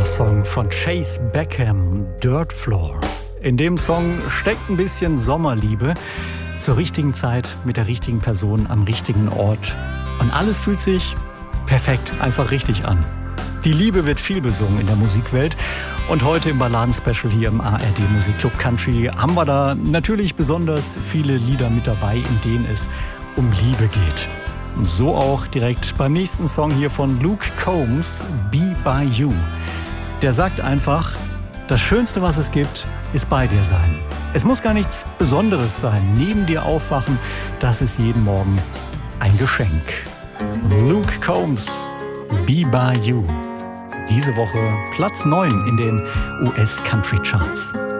wunderbarer Song von Chase Beckham, Dirt Floor. In dem Song steckt ein bisschen Sommerliebe zur richtigen Zeit mit der richtigen Person am richtigen Ort. Und alles fühlt sich perfekt, einfach richtig an. Die Liebe wird viel besungen in der Musikwelt. Und heute im Balladen-Special hier im ARD Musikclub Country haben wir da natürlich besonders viele Lieder mit dabei, in denen es um Liebe geht. Und so auch direkt beim nächsten Song hier von Luke Combs, Be By You. Der sagt einfach, das Schönste, was es gibt, ist bei dir sein. Es muss gar nichts Besonderes sein. Neben dir aufwachen, das ist jeden Morgen ein Geschenk. Luke Combs, Be By You. Diese Woche Platz 9 in den US-Country-Charts.